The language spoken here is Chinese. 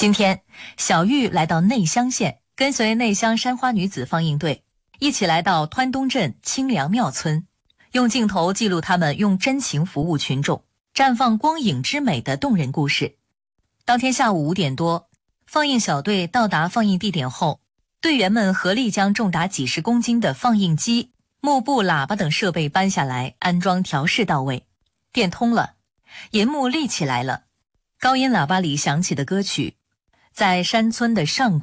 今天，小玉来到内乡县，跟随内乡山花女子放映队，一起来到湍东镇清凉庙村，用镜头记录他们用真情服务群众、绽放光影之美的动人故事。当天下午5点多，放映小队到达放映地点后，队员们合力将重达几十公斤的放映机、幕布、喇叭等设备搬下来，安装调试到位。电通了，银幕立起来了，高音喇叭里响起的歌曲，在山村的上